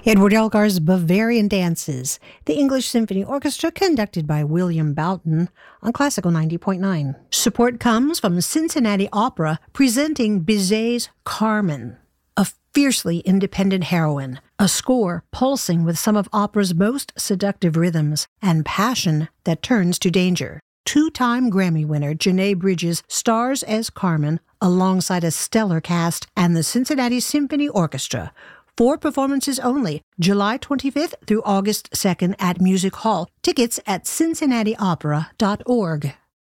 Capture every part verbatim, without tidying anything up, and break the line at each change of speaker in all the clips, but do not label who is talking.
Edward Elgar's Bavarian Dances, the English Symphony Orchestra conducted by William Boughton on Classical ninety point nine. Support comes from Cincinnati Opera presenting Bizet's Carmen, a fiercely independent heroine, a score pulsing with some of opera's most seductive rhythms and passion that turns to danger. Two-time Grammy winner Janae Bridges stars as Carmen alongside a stellar cast and the Cincinnati Symphony Orchestra. Four performances only, July twenty-fifth through August second at Music Hall. Tickets at cincinnati opera dot org.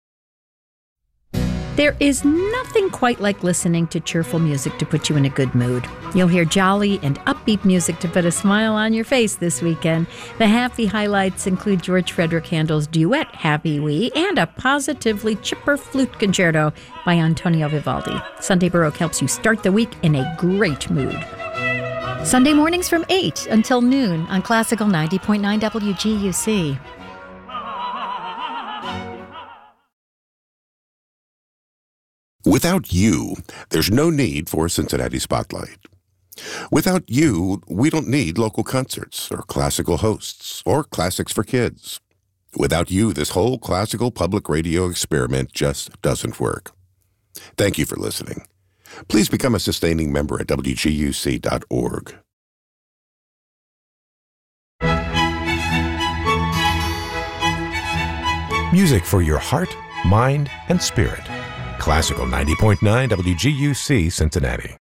There is nothing quite like listening to cheerful music to put you in a good mood. You'll hear jolly and upbeat music to put a smile on your face this weekend. The happy highlights include George Frederick Handel's duet, Happy Wee, and a positively chipper flute concerto by Antonio Vivaldi. Sunday Baroque helps you start the week in a great mood.
Sunday mornings from eight until noon on Classical ninety point nine W G U C.
Without you, there's no need for Cincinnati Spotlight. Without you, we don't need local concerts or classical hosts or classics for kids. Without you, this whole classical public radio experiment just doesn't work. Thank you for listening. Please become a sustaining member at W G U C dot org.
Music for your heart, mind, and spirit. Classical ninety point nine W G U C Cincinnati.